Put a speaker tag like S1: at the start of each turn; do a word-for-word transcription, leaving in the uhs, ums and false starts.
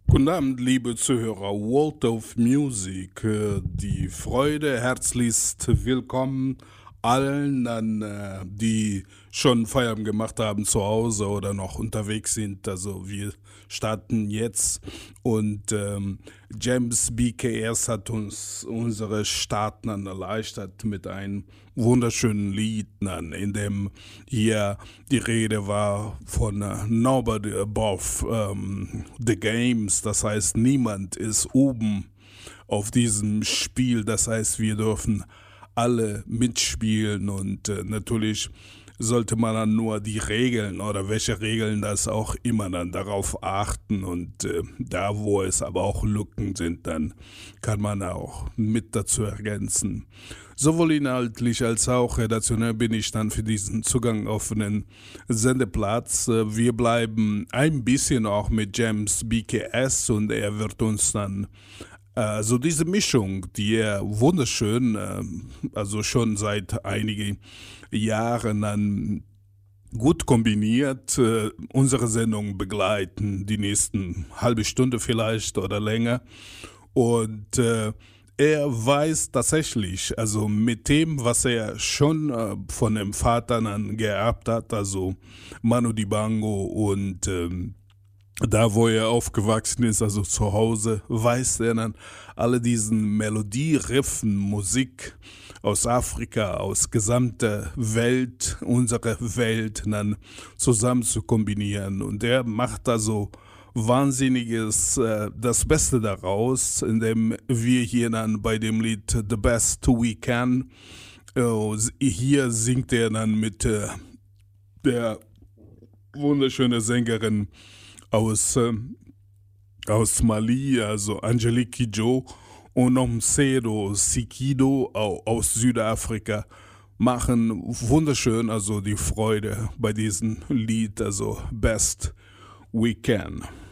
S1: Guten Abend, liebe Zuhörer. World of Music. äh, Die Freude, herzlichst willkommen allen, an, äh, die schon Feierabend gemacht haben zu Hause oder noch unterwegs sind. Also wir starten jetzt und ähm, James B K S hat uns unsere Starten dann erleichtert mit einem wunderschönen Lied, dann, in dem hier die Rede war von äh, Nobody Above ähm, the Games, das heißt niemand ist oben auf diesem Spiel, das heißt wir dürfen alle mitspielen und äh, natürlich sollte man dann nur die Regeln oder welche Regeln das auch immer dann darauf achten und äh, da wo es aber auch Lücken sind, dann kann man auch mit dazu ergänzen. Sowohl inhaltlich als auch redaktionell bin ich dann für diesen Zugang offenen Sendeplatz. Äh, Wir bleiben ein bisschen auch mit James B K S und er wird uns dann also diese Mischung, die er wunderschön, äh, also schon seit einigen Jahren dann gut kombiniert, äh, unsere Sendung begleiten, die nächsten halbe Stunde vielleicht oder länger. Und äh, er weiß tatsächlich, also mit dem, was er schon äh, von dem Vater dann geerbt hat, also Manu Dibango und ähm, da, wo er aufgewachsen ist, also zu Hause, weiß er dann alle diesen Melodieriffen, Musik aus Afrika, aus gesamter Welt, unserer Welt, dann zusammen zu kombinieren. Und er macht da so Wahnsinniges, äh, das Beste daraus, indem wir hier dann bei dem Lied The Best We Can, äh, hier singt er dann mit äh, der wunderschönen Sängerin aus, äh, aus Mali, also Angelique Kidjo und Omsedo Sikido au- aus Südafrika machen wunderschön also die Freude bei diesem Lied, also Best We Can.